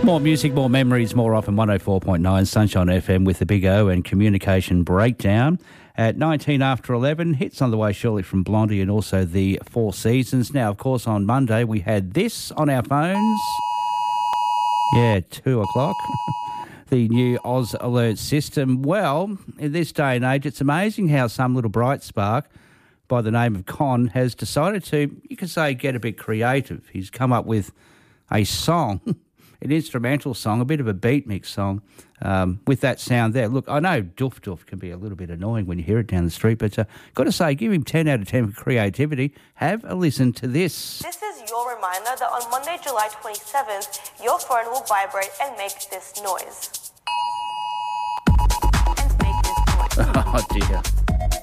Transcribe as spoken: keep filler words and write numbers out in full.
More music, more memories, more often. one oh four point nine Sunshine F M with the Big O and Communication Breakdown. At nineteen after eleven, hits on the way shortly from Blondie and also the Four Seasons. Now, of course, on Monday we had this on our phones. Yeah, two o'clock. The new Oz Alert system. Well, in this day and age, it's amazing how some little bright spark by the name of Con has decided to, you could say, get a bit creative. He's come up with a song, an instrumental song, a bit of a beat mix song um, with that sound there. Look, I know Doof Doof can be a little bit annoying when you hear it down the street, but uh, got to say, give him ten out of ten for creativity. Have a listen to this. This is your reminder that on Monday, July twenty-seventh, your phone will vibrate and make this noise. And make this noise. Oh, dear.